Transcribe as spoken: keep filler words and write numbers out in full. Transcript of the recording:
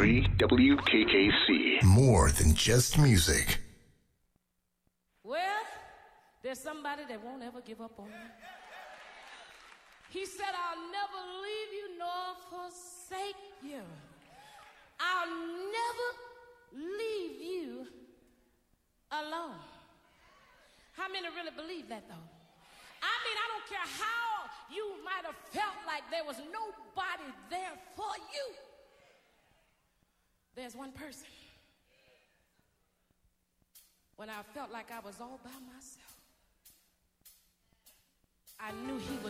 three W K K C. More than just music. Well, there's somebody that won't ever give up on you. He said, I'll never leave you nor forsake you. I'll never leave you alone. How many really believe that, though? I mean, I don't care how you might have felt like there was nobody there for you. There's one person. When I felt like I was all by myself, I knew he was